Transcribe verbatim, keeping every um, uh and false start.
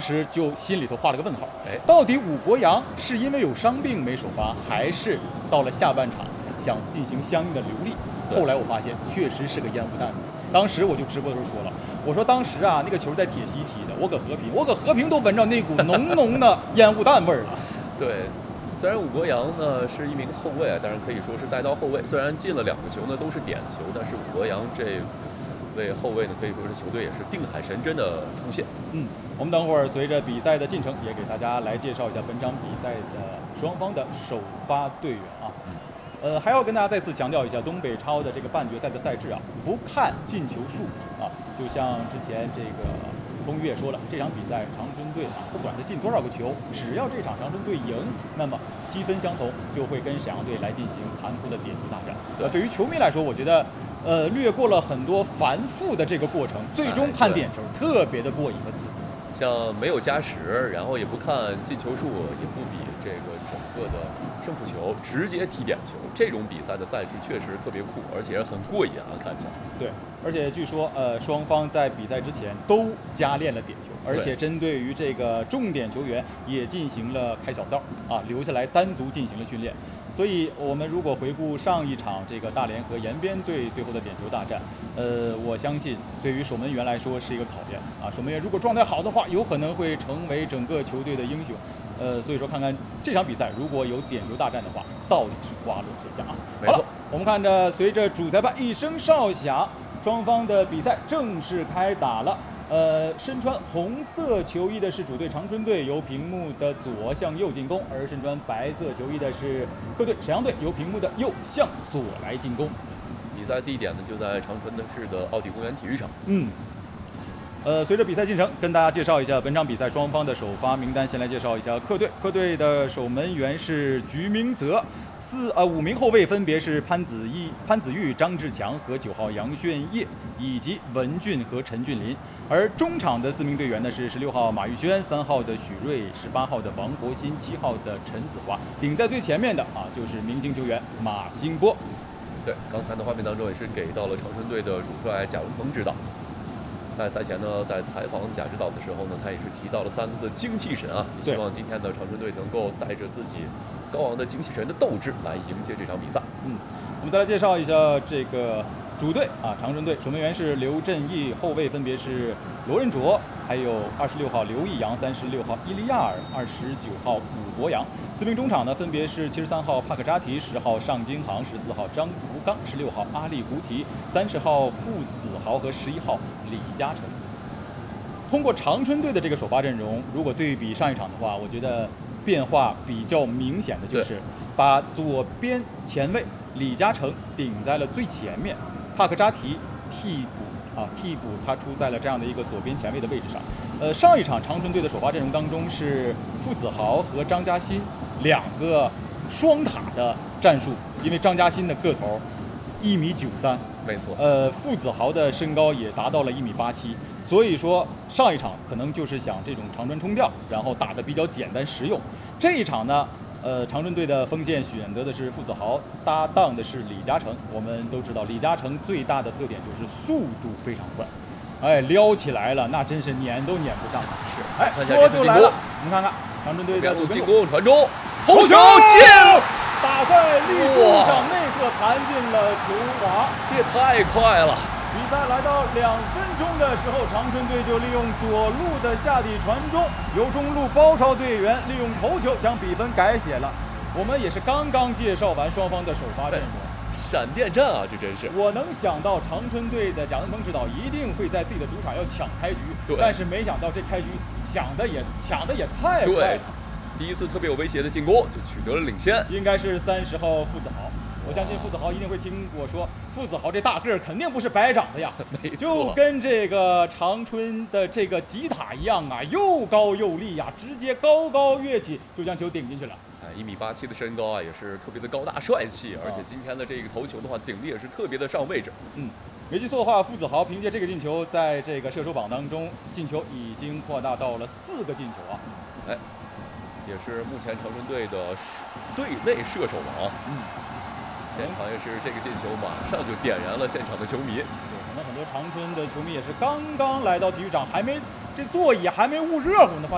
时就心里头画了个问号， 哎， 到底武博洋是因为有伤病没首发，还是到了下半场想进行相应的留力？后来我发现确实是个烟雾弹子。当时我就直播的时候说了，我说当时啊那个球在铁西踢的，我搁和平，我搁和平都闻着那股浓浓的烟雾弹味儿了。 对。虽然武博洋呢是一名后卫啊，当然可以说是带刀后卫。虽然进了两个球呢都是点球，但是武博洋这位后卫呢可以说是球队也是定海神针的出现。 嗯，我们等会儿随着比赛的进程，也给大家来介绍一下本场比赛的双方的首发队员啊。 嗯呃，还要跟大家再次强调一下东北超的这个半决赛的赛制啊，不看进球数啊，就像之前这个龚宇也说了，这场比赛长春队啊，不管他进多少个球，只要这场长春队赢，那么积分相同，就会跟沈阳队来进行残酷的点球大战。对，对于球迷来说，我觉得呃略过了很多繁复的这个过程，最终看点球特别的过瘾和刺激。 像没有加时，然后也不看进球数，也不比这个整个的胜负球，直接踢点球，这种比赛的赛制确实特别酷，而且很过瘾啊，看起来。 对，而且据说呃双方在比赛之前都加练了点球，而且针对于这个重点球员也进行了开小灶啊，留下来单独进行了训练。所以我们如果回顾上一场这个大连和延边队最后的点球大战，呃，我相信对于守门员来说是一个考验啊。守门员如果状态好的话，有可能会成为整个球队的英雄。呃，所以说看看这场比赛如果有点球大战的话，到底是瓜落谁家啊？好了，我们看着随着主裁判一声哨响，双方的比赛正式开打了。呃，身穿红色球衣的是主队长春队，由屏幕的左向右进攻；而身穿白色球衣的是客队沈阳队，由屏幕的右向左来进攻。 比赛地点呢就在长春市的奥体公园体育场。 嗯。呃，随着比赛进程，跟大家介绍一下本场比赛双方的首发名单。先来介绍一下客队，客队的守门员是菊明泽，四呃五名后卫分别是潘子毅、潘子玉、张志强和九号杨炫业，以及文俊和陈俊林。而中场的四名队员呢是十六号马玉轩、三号的许瑞、十八号的王博新、七号的陈子华。顶在最前面的啊就是明星球员马兴波。 对，刚才的画面当中也是给到了长春队的主帅贾文鹏指导。在赛前呢，在采访贾指导的时候呢，他也是提到了三个字“精气神”啊，也希望今天的长春队能够带着自己高昂的精气神的斗志来迎接这场比赛。 嗯，我们再来介绍一下这个主队啊，长春队守门员是刘振义，后卫分别是罗仁卓，还有二十六号刘义阳、三十六号伊利亚尔、二十九号武博洋。四名中场呢，分别是七十三号帕克扎提、十号尚金航、十四号张福刚、十六号阿力胡提、三十号傅子豪和十一号李嘉诚。通过长春队的这个首发阵容，如果对比上一场的话，我觉得变化比较明显的就是把左边前卫李嘉诚顶在了最前面，帕克扎提替补啊替补他出在了这样的一个左边前卫的位置上。呃，上一场长春队的首发阵容当中是傅子豪和张嘉欣两个双塔的战术，因为张嘉欣的个头一米九三， 没错， 呃，傅子豪的身高也达到了一米八七，所以说上一场可能就是想这种长传冲吊，然后打得比较简单实用。这一场呢，呃，长春队的锋线选择的是傅子豪，搭档的是李嘉诚。我们都知道，李嘉诚最大的特点就是速度非常快。哎，撩起来了，那真是撵都撵不上。 是， 哎，说就来了，我们看看长春队的进攻传中， 头球进，打在立柱上内侧弹进了球网， 这也太快了。 比赛来到两分钟的时候，长春队就利用左路的下底传中，由中路包抄队员利用头球将比分改写了。我们也是刚刚介绍完双方的首发阵容。 闪电战啊，这真是！ 我能想到长春队的贾文鹏指导一定会在自己的主场要抢开局，但是没想到这开局抢的也抢的也太快了。 第一次特别有威胁的进攻就取得了领先， 应该是三十号傅子豪。我相信傅子豪一定会听我说，傅子豪这大个儿肯定不是白长的呀，就跟这个长春的这个吉塔一样啊，又高又力呀，直接高高跃起就将球顶进去了。 哎，一米八七的身高啊，也是特别的高大帅气，而且今天的这个头球的话，顶的也是特别的上位置。 嗯，没记错的话，傅子豪凭借这个进球，在这个射手榜当中，进球已经扩大到了四个进球啊！ 哎，也是目前长春队的队内射手王。 嗯， 现场也是这个进球，马上就点燃了现场的球迷。 对，可能很多长春的球迷也是刚刚来到体育场，还没这座椅还没捂热乎呢。